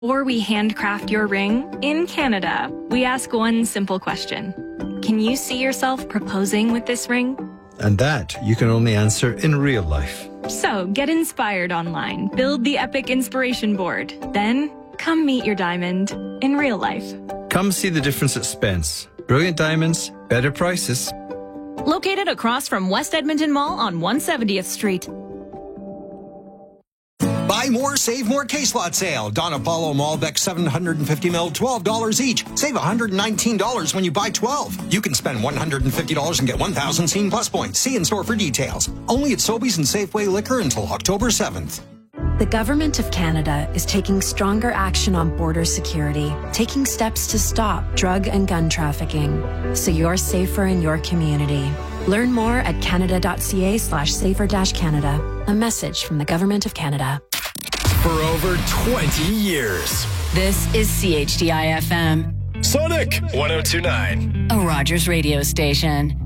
or we handcraft your ring, in Canada, we ask one simple question. Can you see yourself proposing with this ring? And that you can only answer in real life. So get inspired online. Build the epic inspiration board. Then come meet your diamond in real life. Come see the difference at Spence. Brilliant diamonds, better prices. Located across from West Edmonton Mall on 170th Street. Buy more, save more case lot sale. Don Apollo Malbec 750ml, $12 each. Save $119 when you buy 12. You can spend $150 and get 1,000 Scene Plus points. See in store for details. Only at Sobeys and Safeway Liquor until October 7th. The Government of Canada is taking stronger action on border security, taking steps to stop drug and gun trafficking, so you're safer in your community. Learn more at canada.ca/safer-canada. A message from the Government of Canada. For over 20 years. This is CHDI FM. Sonic 102.9. A Rogers radio station.